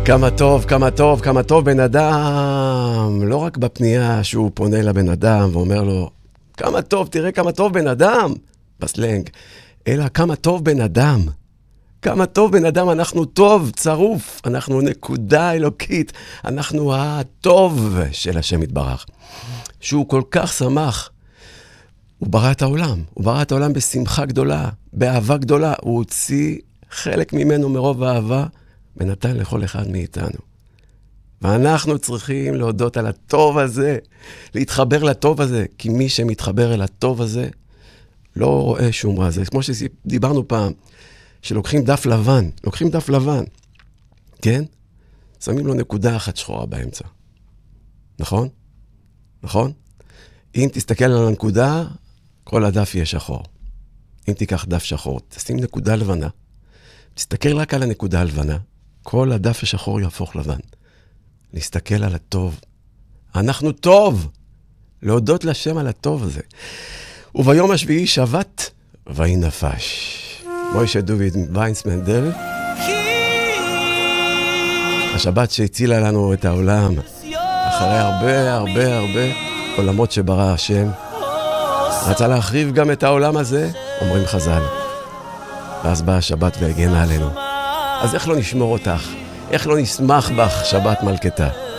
כמה טוב, כמה טוב, כמה טוב בן אדם. לא רק בפנייה שהוא פונה לבן אדם ואומר לו, כמה טוב, תראה כמה טוב בן אדם, בסלנג, אלא כמה טוב בן אדם. כמה טוב בן אדם, אנחנו טוב, צרוף, אנחנו נקודה אלוקית, אנחנו הטוב של השם יתברך. שהוא כל כך שמח, הוא ברא את העולם, הוא ברא את העולם בשמחה גדולה, באהבה גדולה, הוא הוציא חלק ממנו מרוב האהבה, ונתן לכל אחד מאיתנו. ואנחנו צריכים להודות על הטוב הזה, להתחבר לטוב הזה, כי מי שמתחבר אל הטוב הזה, לא רואה שום רע. זה כמו שדיברנו פעם, שלוקחים דף לבן, לוקחים דף לבן, כן? שמים לו נקודה אחת שחורה באמצע. נכון? נכון? אם תסתכל על הנקודה, כל הדף יהיה שחור. אם תיקח דף שחור, תשים נקודה לבנה, תסתכל רק על הנקודה הלבנה, כל הדף השחור יהפוך לבן. להסתכל על הטוב. אנחנו טוב! להודות לשם על הטוב הזה. וביום השביעי שבת, ויהי נפש. מוישה דוד ויינסמנדל. השבת שהצילה לנו את העולם, אחרי הרבה עולמות שברא השם. רצה להחריב גם את העולם הזה, אומרים חז"ל. ואז באה השבת והגנה עלינו. אז איך לא נשמור אותך? איך לא נשמח בך שבת מלכתה?